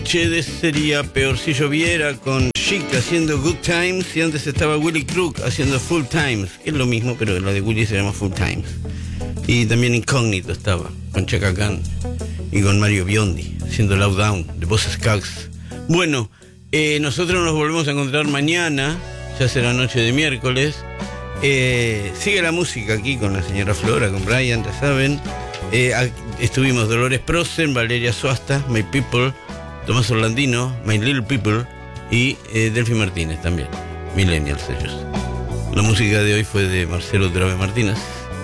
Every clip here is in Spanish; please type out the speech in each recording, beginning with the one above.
Che, sería peor si lloviera con Chic haciendo Good Times y antes estaba Willy Crook haciendo Full Times, que es lo mismo, pero la de Willy se llama Full Times. Y también Incógnito estaba con Chaka Khan y con Mario Biondi haciendo Loud Down de Boss Skaggs. Bueno, nosotros nos volvemos a encontrar mañana, ya será noche de miércoles. Sigue la música aquí con la señora Flora, con Brian, ya saben. Estuvimos Dolores Prosen, Valeria Suasta, My People, Tomás Orlandino, My Little People y Delphi Martínez también, Millennials ellos. La música de hoy fue de Marcelo Trave Martínez.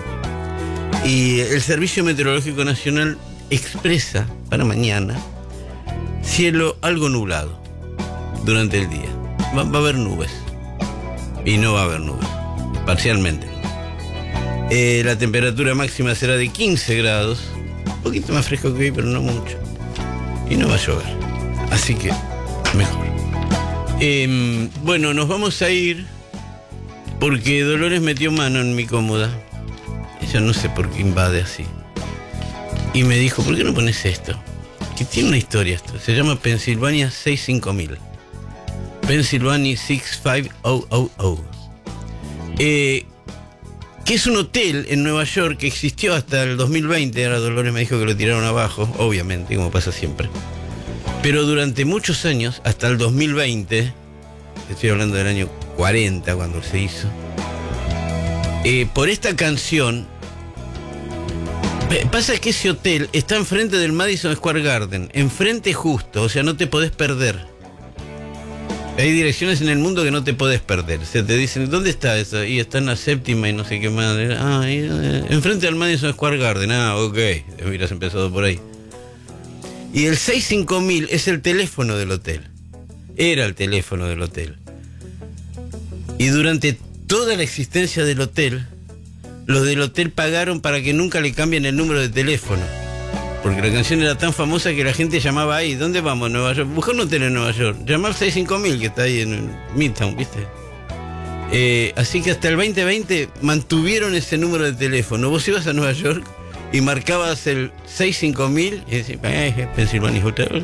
Y el Servicio Meteorológico Nacional expresa para mañana cielo algo nublado durante el día. Va a haber nubes y no va a haber nubes, parcialmente. La temperatura máxima será de 15 grados, un poquito más fresco que hoy, pero no mucho. Y no va a llover, así que mejor. Bueno, nos vamos a ir porque Dolores metió mano en mi cómoda. Ella no sé por qué invade así. Y me dijo, ¿por qué no pones esto? Que tiene una historia esto. Se llama Pennsylvania 65000. Pennsylvania 65000. Que es un hotel en Nueva York que existió hasta el 2020. Ahora Dolores me dijo que lo tiraron abajo, obviamente, como pasa siempre. Pero durante muchos años, hasta el 2020, estoy hablando del año 40 cuando se hizo, por esta canción, pasa que ese hotel está enfrente del Madison Square Garden, enfrente justo, o sea, no te podés perder. Hay direcciones en el mundo que no te podés perder. O sea, te dicen, ¿dónde está eso? Y está en la séptima y no sé qué más. Enfrente del Madison Square Garden. Ok, hubieras empezado por ahí. Y el 65000 es el teléfono del hotel. Era el teléfono del hotel. Y durante toda la existencia del hotel, los del hotel pagaron para que nunca le cambien el número de teléfono. Porque la canción era tan famosa que la gente llamaba ahí. ¿Dónde vamos? Nueva York. Buscar un hotel en Nueva York. Llamar 65000 que está ahí en Midtown, ¿viste? Así que hasta el 2020 mantuvieron ese número de teléfono. Vos ibas a Nueva York y marcabas el 65000 y decías, Pennsylvania Hotel.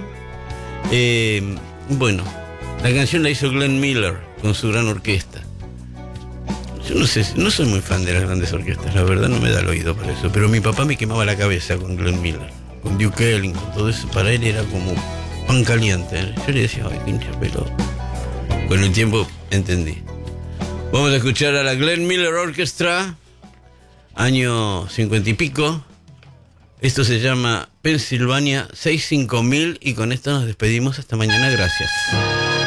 Bueno, la canción la hizo Glenn Miller con su gran orquesta. Yo no sé, no soy muy fan de las grandes orquestas, la verdad no me da el oído para eso. Pero mi papá me quemaba la cabeza con Glenn Miller, con Duke Ellington, todo eso. Para él era como pan caliente. Yo le decía, ay, pinche pelota. Con el tiempo entendí. Vamos a escuchar a la Glenn Miller Orchestra, año 50 y pico. Esto se llama Pennsylvania 65000 y con esto nos despedimos hasta mañana. Gracias.